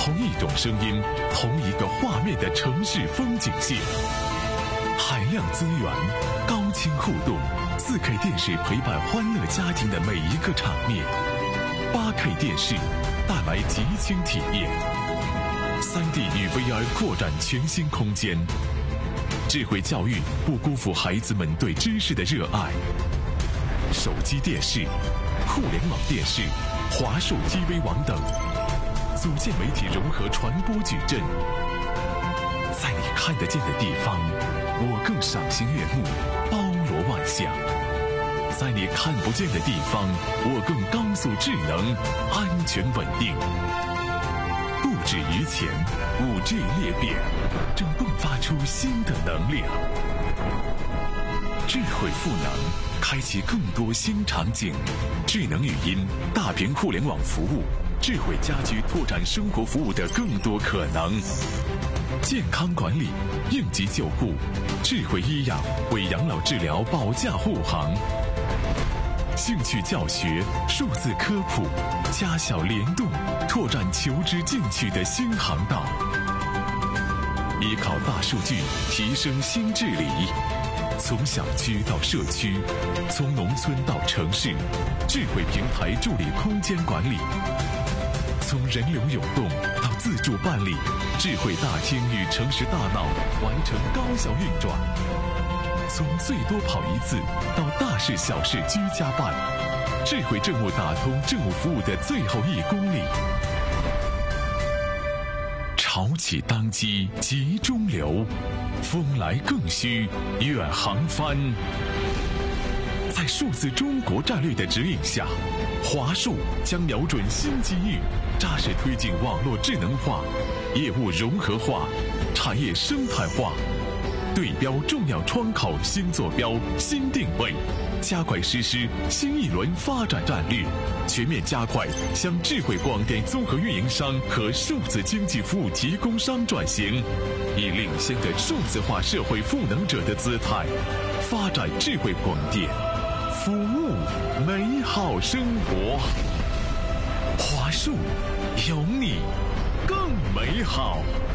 同一种声音，同一个画面的城市风景线。海量资源，高清互动，4K 电视陪伴欢乐家庭的每一个场面。8K 电视带来极轻体验。3D 与 VR 扩展全新空间。智慧教育不辜负孩子们对知识的热爱。手机电视、互联网电视、华数 TV 网等，组建媒体融合传播矩阵。在你看得见的地方，我更赏心悦目，包罗万象；在你看不见的地方，我更高速智能，安全稳定。不止于前，5G 裂变正迸发出新的能量。智慧赋能，开启更多新场景。智能语音、大屏互联网服务，智慧家居拓展生活服务的更多可能。健康管理、应急救护、智慧医养为养老治疗保驾护航。兴趣教学、数字科普、家小联动，拓展求知进取的新航道。依靠大数据提升新治理，从小区到社区，从农村到城市，智慧平台助理空间管理。从人流涌动到自助办理，智慧大厅与城市大脑完成高效运转。从最多跑1次到大事小事居家办，智慧政务打通政务服务的最后1公里。潮起当机急中流，风来更需远航帆。在数字中国战略的指引下，华数将瞄准新机遇，扎实推进网络智能化、业务融合化、产业生态化，对标重要窗口新坐标、新定位，加快实施新一轮发展战略，全面加快向智慧广电综合运营商和数字经济服务提供商转型，以领先的数字化社会赋能者的姿态，发展智慧广电，服务美好生活。华数有你更美好。